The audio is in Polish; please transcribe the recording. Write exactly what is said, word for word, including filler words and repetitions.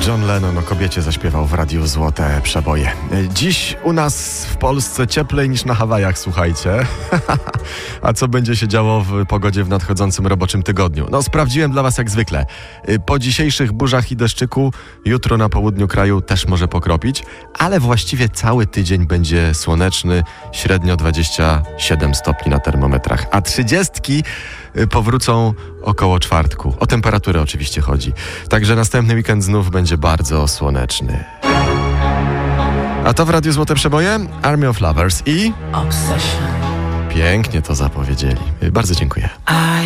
John Lennon o kobiecie zaśpiewał w Radiu Złote Przeboje. Dziś u nas w Polsce cieplej niż na Hawajach, słuchajcie. A co będzie się działo w pogodzie w nadchodzącym roboczym tygodniu? No, sprawdziłem dla was jak zwykle. Po dzisiejszych burzach i deszczyku jutro na południu kraju też może pokropić, ale właściwie cały tydzień będzie słoneczny, średnio dwadzieścia siedem stopni na termometrach, a trzydziestki powrócą około czwartku. O temperaturę oczywiście chodzi. Także następny weekend znów będzie bardzo słoneczny. A to w Radiu Złote Przeboje Army of Lovers i... Obsession. Pięknie to zapowiedzieli. Bardzo dziękuję.